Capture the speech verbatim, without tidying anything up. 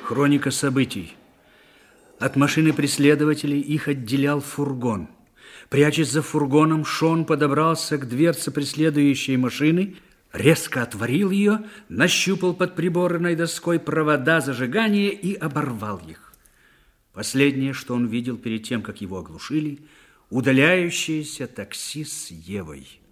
Хроника событий. От машины преследователей их отделял фургон. Прячась за фургоном, Шон подобрался к дверце преследующей машины, резко отворил ее, нащупал под приборной доской провода зажигания и оборвал их. Последнее, что он видел перед тем, как его оглушили, удаляющееся такси с Евой.